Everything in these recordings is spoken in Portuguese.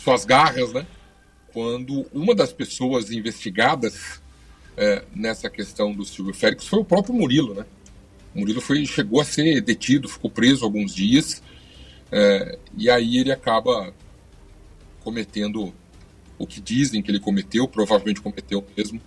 suas garras, né? Quando uma das pessoas investigadas nessa questão do Silvio Félix foi o próprio Murilo, né? O Murilo chegou a ser detido, ficou preso alguns dias, e aí ele acaba cometendo o que dizem que ele cometeu, provavelmente cometeu mesmo,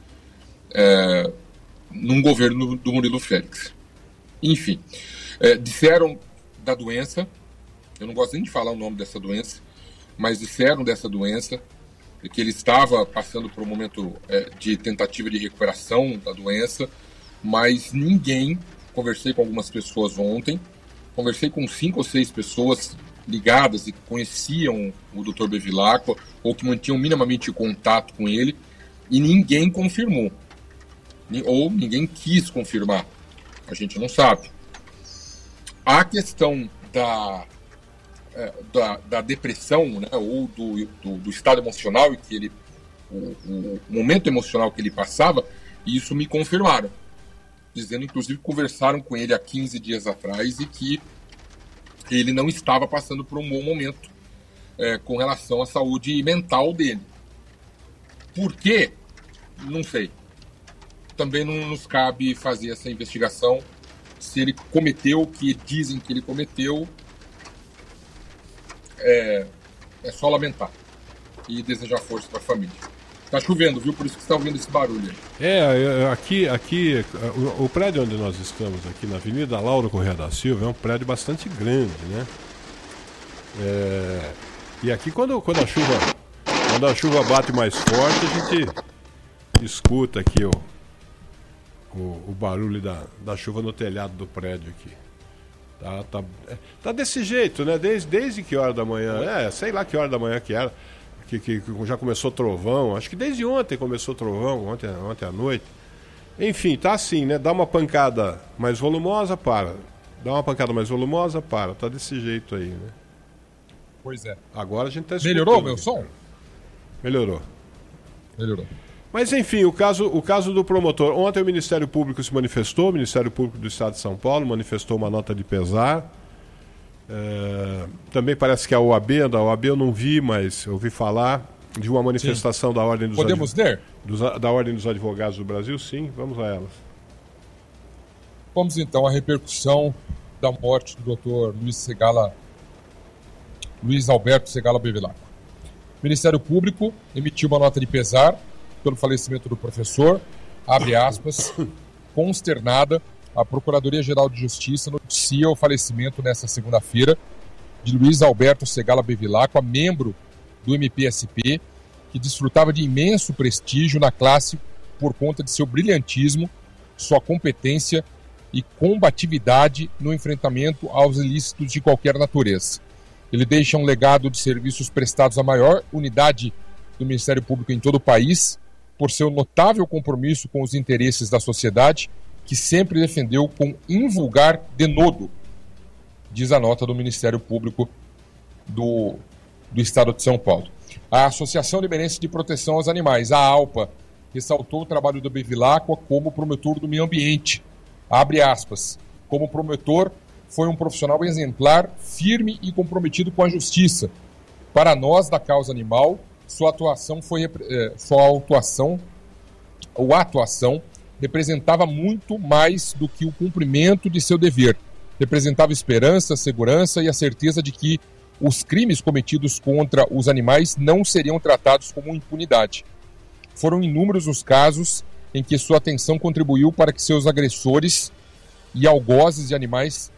num governo do Murilo Félix. Enfim, disseram da doença, eu não gosto nem de falar o nome dessa doença, mas disseram dessa doença, que ele estava passando por um momento de tentativa de recuperação da doença, mas ninguém, conversei com algumas pessoas ontem, conversei com 5 ou 6 pessoas ligadas e que conheciam o Dr. Bevilacqua, ou que mantinham minimamente contato com ele, e ninguém confirmou, ou ninguém quis confirmar, a gente não sabe. A questão da depressão, né, ou do estado emocional, e que o momento emocional que ele passava, isso me confirmaram, dizendo inclusive que conversaram com ele há 15 dias atrás e que ele não estava passando por um bom momento com relação à saúde mental dele. Por quê? Não sei. Também não nos cabe fazer essa investigação. Se ele cometeu o que dizem que ele cometeu, é só lamentar e desejar força para a família. Tá chovendo, viu? Por isso que você está ouvindo esse barulho aí. Aqui o prédio onde nós estamos, aqui na Avenida Lauro Corrêa da Silva, é um prédio bastante grande, né? E aqui quando a chuva bate mais forte, a gente escuta aqui o barulho da chuva no telhado do prédio aqui. Tá desse jeito, né? Desde que hora da manhã? Sei lá que hora da manhã que era. Que já começou trovão. Acho que desde ontem começou trovão, ontem à noite. Enfim, tá assim, né? Dá uma pancada mais volumosa, para. Dá uma pancada mais volumosa, para. Tá desse jeito aí, né? Pois é. Agora a gente tá escutando. Melhorou o meu som? Melhorou. Melhorou. Mas enfim, o caso do promotor. Ontem o Ministério Público se manifestou, o Ministério Público do Estado de São Paulo manifestou uma nota de pesar. Também parece que a OAB eu não vi, mas ouvi falar de uma manifestação. Sim. Da Ordem dos Podemos ler? Da Ordem dos Advogados do Brasil, sim, vamos a elas. Vamos então à repercussão da morte do Dr. Luiz Alberto Segala Bevilacqua. O Ministério Público emitiu uma nota de pesar pelo falecimento do professor, abre aspas, consternada, a Procuradoria-Geral de Justiça noticia o falecimento nesta segunda-feira de Luiz Alberto Segala Bevilacqua, membro do MPSP, que desfrutava de imenso prestígio na classe por conta de seu brilhantismo, sua competência e combatividade no enfrentamento aos ilícitos de qualquer natureza. Ele deixa um legado de serviços prestados à maior unidade do Ministério Público em todo o país, por seu notável compromisso com os interesses da sociedade, que sempre defendeu com invulgar denodo, diz a nota do Ministério Público do Estado de São Paulo. A Associação Liberense de Proteção aos Animais, a ALPA, ressaltou o trabalho do Bevilacqua como promotor do meio ambiente. Abre aspas, como promotor, foi um profissional exemplar, firme e comprometido com a justiça. Para nós, da causa animal, sua atuação representava muito mais do que o cumprimento de seu dever. Representava esperança, segurança e a certeza de que os crimes cometidos contra os animais não seriam tratados como impunidade. Foram inúmeros os casos em que sua atenção contribuiu para que seus agressores e algozes de animais,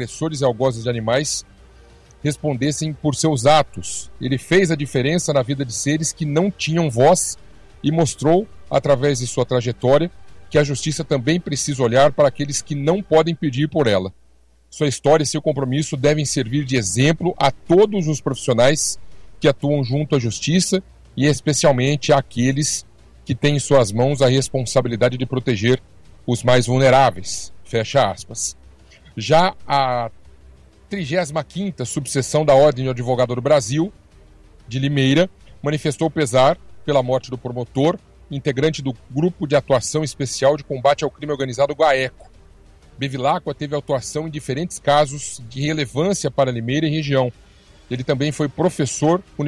respondessem por seus atos. Ele fez a diferença na vida de seres que não tinham voz e mostrou, através de sua trajetória, que a justiça também precisa olhar para aqueles que não podem pedir por ela. Sua história e seu compromisso devem servir de exemplo a todos os profissionais que atuam junto à justiça e especialmente àqueles que têm em suas mãos a responsabilidade de proteger os mais vulneráveis. Fecha aspas. Já a 35ª subseção da Ordem do Advogado do Brasil, de Limeira, manifestou pesar pela morte do promotor, integrante do Grupo de Atuação Especial de Combate ao Crime Organizado GAECO. Bevilacqua teve atuação em diferentes casos de relevância para Limeira e região. Ele também foi professor